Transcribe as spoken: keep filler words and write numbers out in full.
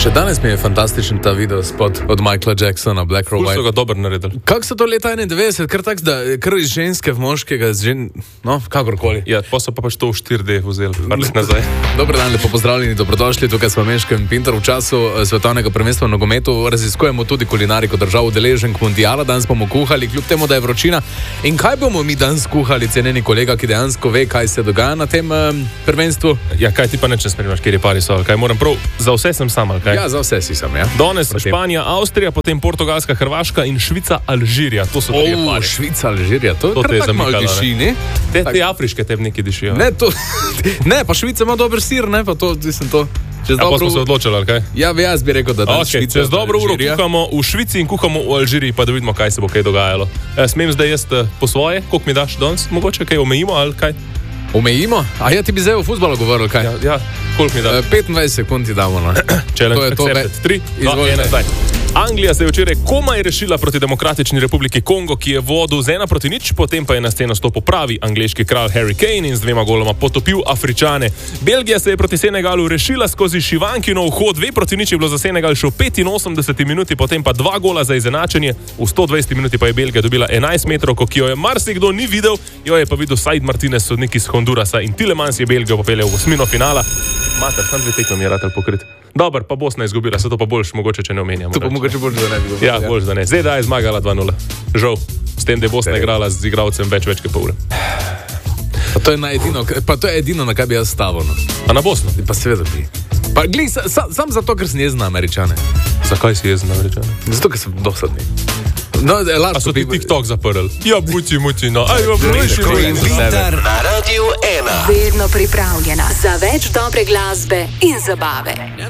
Še danes mi je fantastičen ta video spot od Michaela Jacksona, Black or White. Ful so ga dobro naredili. Kako so to leta enaindevetdeset, kar tak, da kar iz ženske v moškega, z žen... no, kakorkoli. Ja, pa so pa pač to v štiri D vzeli, par let nazaj. Dobar dan, lepo pozdravljeni, dobrodošli, tukaj smo Meško in Pintar. V času svetovnega prvenstva v nogometu raziskujemo tudi kulinariko držav udeleženk mundiala. Danes bomo kuhali, kljub temu, da je vročina. In kaj bomo mi danes kuhali, cenjeni kolega, ki dejansko ve, kaj se dogaja na tem um, prvenstvu? Ja, kaj ti pa neče spremljaš, kjer je pari so, kaj moram prav, za vse sem sam, ali kaj? Ja, za vse si sam, ja. Danes Španija, Avstrija, potem Portugalska, Hrvaška in Švica, Alžirija. To so trije pari. O, Švica, Alžirija, to, To kar te je tak malo zamikalo, diši, ne? ne? Te, Tak- te afriške te neki dišijo. Ne, to, ne, pa Švica ima dober sir, ne, pa to, mislim, to. Čez Ja, pa dobro, smo se odločili, ali kaj? ja, jaz bi rekel, da da Okay, Švica. čez dobro uro Alžirija. kuhamo v Švici in kuhamo v Alžiriji, pa da vidimo, kaj se bo kaj dogajalo. E, smem zdaj jaz eh, po svoje, koliko mi daš danes? Mogoče kaj omejimo ali kaj? Omejimo? A ja, ti bi zdaj o fuzbalu govoril, kaj? Ja, ja koliko mi daš? E, petindvajset sekund ti damo, no. Challenge to je to, accepted. ve- tri, dva, Izvolite. ena, zdaj. Anglija se je včeraj komaj rešila proti Demokratični republiki Kongo, ki je vodil z ena proti nič, potem pa je na sceno stopil pravi angleški kralj Harry Kane in z dvema goloma potopil Afričane. Belgija se je proti Senegalu rešila skozi Šivankinov hod, dve proti nič je bilo za Senegal še v petinosemdeseti minuti, potem pa dva gola za izenačenje, v sto dvajseti minuti pa je Belgija dobila enajst metrovko, ki jo je marsikdo ni videl, jo je pa videl Said Martinez, sodnik iz Hondurasa, in Tielemans je Belgijo popeljal v osmino finala. Mater, sam dve tekme mi je ratelj pokrit. Dobar, pa Bosna je izgubila, se to pa boljš, mogoče, če ne omenjamo. To pa reči. mogoče bolj, da ne bi govoril. Ja, bolj da ne. Z D A je zmagala dva nula. Žal, s tem, da je Bosna igrala z igralcem več, več kot pol ure. Pa to je na edino, pa to je edino, na kaj bi jaz stavil, no. A na Bosno? Pa seveda bi. Pa glej, sa, sa, sam zato, ker sem jezen na Američane. Zakaj si jezen, Američane? Zato, ker sem dosadni. No, A lažko so ti bi... TikTok zaprli? Ja, buci, muci, no. Aj, jo, Glejte, ko je Pintar na Radiu ena. Vedno pripravljena za več dobre glasbe in zabave.